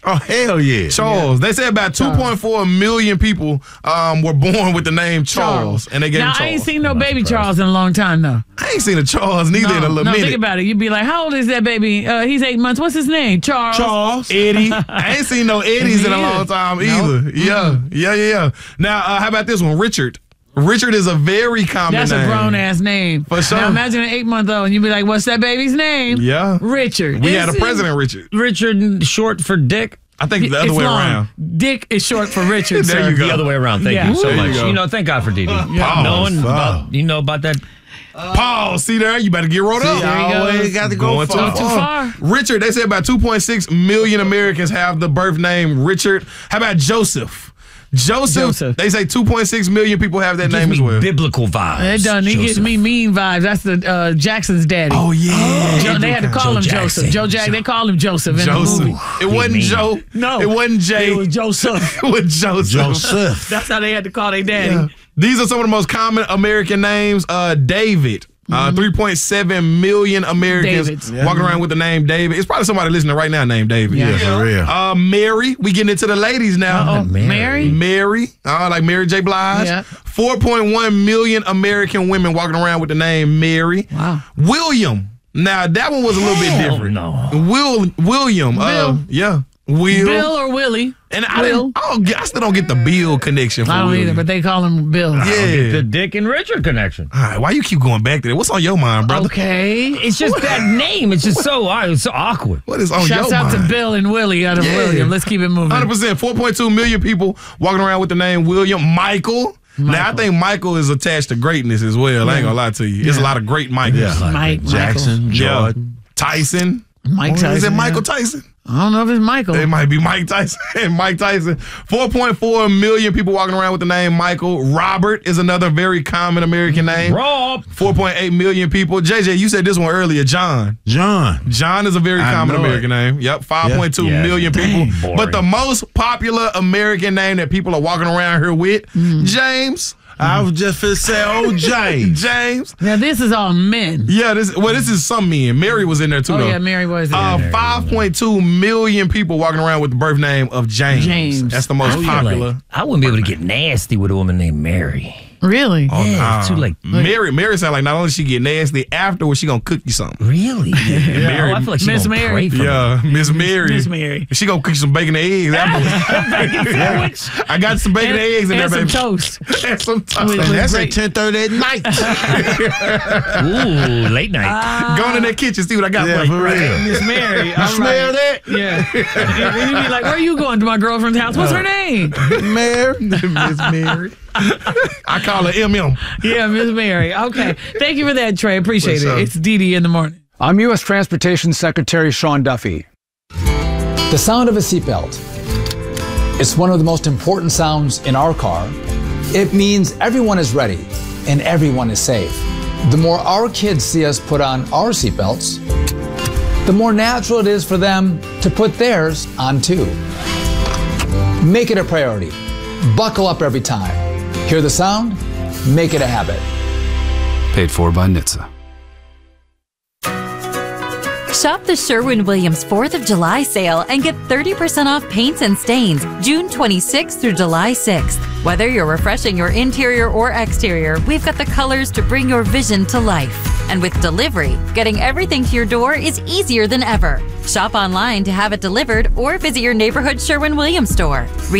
Oh, hell yeah. Charles. They said about 2.4 million people were born with the name Charles. And they gave him Charles. I ain't seen no baby Charles in a long time, though. I ain't seen a Charles neither in a little minute. Think about it. You'd be like, how old is that baby? He's 8 months. What's his name? Charles. Eddie. I ain't seen no Eddies in a long time either. Yeah. Now, how about this one? Richard. Richard is a very common name. That's a grown-ass name. For sure. Now imagine an 8-month-old and you'd be like, what's that baby's name? Yeah. Richard. We had a president, Richard. Richard, short for Dick. I think the other way around. Dick is short for Richard, There sir. you go. The other way around. Thank you so much. Thank God for Dee Dee. You know about that? Paul, see there? You better get rolled up. There you go. Got to go Too far. Richard, they say about 2.6 million Americans have the birth name Richard. How about Joseph? Joseph. They say 2.6 million people have that name as well. Biblical vibes. It doesn't. He gives me mean vibes. That's the Jackson's daddy. Oh, yeah. They had to call him Joseph. Joe Jackson. They called him Joseph in the movie. It wasn't Joe. No. It wasn't Jay. It was Joseph. It was Joseph. That's how they had to call their daddy. Yeah. These are some of the most common American names. David. 3.7 million Americans walking around with the name David. It's probably somebody listening right now named David. Yeah, for real. Mary. We getting into the ladies now. Mary? Mary. Like Mary J. Blige. Yeah. 4.1 million American women walking around with the name Mary. Wow. William. Now, that one was a little bit different. No. William. Bill. Yeah. Will. Bill or Willie. And I still don't get the Bill connection for I don't William. either, but they call him Bill. Yeah. The Dick and Richard connection. All right, why you keep going back to that? What's on your mind, brother? Okay. It's just that name. It's just so awkward. What is on Shouts your out mind? to Bill and Willie out of Yeah. William. Let's keep it moving. 100%. 4.2 million people walking around with the name William. Michael. Now, I think Michael is attached to greatness as well. I ain't going to lie to you. There's a lot of great Michaels. Mike Jackson, Jordan. Tyson. Mike Tyson. Is it Michael Tyson? I don't know if it's Michael. It might be Mike Tyson. 4.4 million people walking around with the name Michael. Robert is another very common American name. Rob. 4.8 million people. JJ, you said this one earlier. John. John is a very common American name. Yep, 5.2 million people. Boring. But the most popular American name that people are walking around here with, James. I was just finna say, James. James. Now, this is all men. Yeah, this is some men. Mary was in there too, though. Yeah, Mary was there. 5.2 million people walking around with the birth name of James. That's the most popular. I wouldn't be able to get nasty with a woman named Mary. Really? Yeah, it's too like Mary sound like not only she get nasty, afterwards she gonna cook you something. Really? Mary, I feel like she's Miss gonna Mary. pray for me. Yeah, Miss Mary. Miss Mary. She gonna cook you some bacon and eggs afterwards. I got some bacon and eggs in there, and baby. some toast. And some toast. With That's great- at 10:30 at night. Ooh, late night. Go in that kitchen, see what I got Yeah, for you. for real. Miss Mary. You smell that? Yeah. And you'd be like, where are you going? To my girlfriend's house. What's her name? Mary. Miss Mary. I call her MM. Yeah, Miss Mary. Okay. Thank you for that, Trey. Appreciate For sure. it. It's Dee Dee in the morning. I'm U.S. Transportation Secretary Sean Duffy. The sound of a seatbelt. It's one of the most important sounds in our car. It means everyone is ready and everyone is safe. The more our kids see us put on our seatbelts, the more natural it is for them to put theirs on too. Make it a priority. Buckle up every time. Hear the sound? Make it a habit. Paid for by NHTSA. Shop the Sherwin-Williams 4th of July sale and get 30% off paints and stains June 26th through July 6th. Whether you're refreshing your interior or exterior, we've got the colors to bring your vision to life. And with delivery, getting everything to your door is easier than ever. Shop online to have it delivered or visit your neighborhood Sherwin-Williams store.